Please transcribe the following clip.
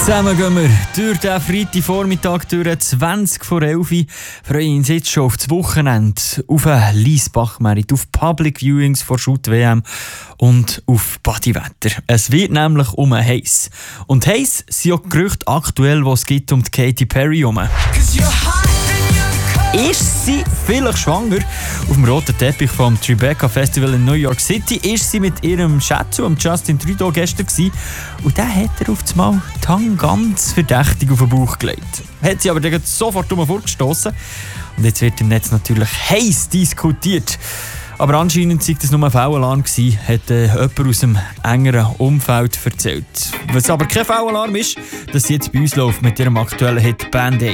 Zusammen gehen wir durch den Freitagvormittag durch 20 vor 11 Uhr. Freuen uns jetzt schon auf das Wochenende, auf einen Liesbach-Merit, auf Public Viewings vor Shoot-WM und auf Bodywetter. Es wird nämlich heiß. Und heiß sind auch die Gerüchte aktuell, die es gibt um die Katy Perry herum. Ist sie vielleicht schwanger? Auf dem roten Teppich vom Tribeca Festival in New York City ist sie mit ihrem Schätzu, Justin Trudeau, gestern gewesen. Und der hat auf einmal die Hand ganz verdächtig auf den Bauch gelegt. Hat sie aber dann sofort vorgestossen. Und jetzt wird im Netz natürlich heiß diskutiert. Aber anscheinend war das nur ein V-Alarm, hat jemand aus dem engeren Umfeld erzählt. Was aber kein V-Alarm ist, dass sie jetzt bei uns läuft mit ihrem aktuellen Hit Band-Aid.